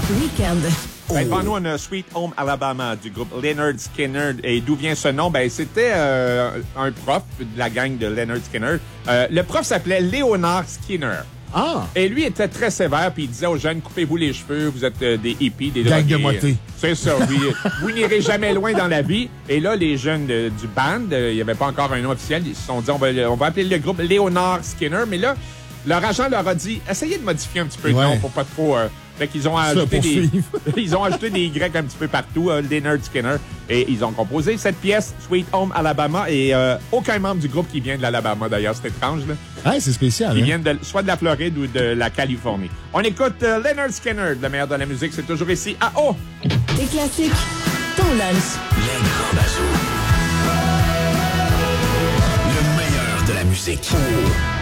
Weekend. Ben, devant nous, on a Sweet Home Alabama du groupe Lynyrd Skynyrd. Et d'où vient ce nom? Ben, c'était un prof de la gang de Lynyrd Skynyrd. Le prof s'appelait Leonard Skinner. Ah! Et lui était très sévère, puis il disait aux jeunes, coupez-vous les cheveux, vous êtes des hippies, des Gang de drogués. motés. C'est ça, oui. Vous n'irez jamais loin dans la vie. Et là, les jeunes du band, il n'y avait pas encore un nom officiel, ils se sont dit, on va appeler le groupe Leonard Skinner. Mais là, leur agent leur a dit, essayez de modifier un petit peu le nom pour pas trop... Fait qu'ils ont ajouté ils ont ajouté des Y un petit peu partout, Lynyrd Skynyrd, et ils ont composé cette pièce, Sweet Home Alabama, et aucun membre du groupe qui vient de l'Alabama, d'ailleurs. C'est étrange, là. Ouais, c'est spécial. Qui viennent soit de la Floride ou de la Californie. On écoute Lynyrd Skynyrd, le meilleur de la musique, c'est toujours ici à O. Des classiques, ton lunch. Les grands bazous. Le meilleur de la musique.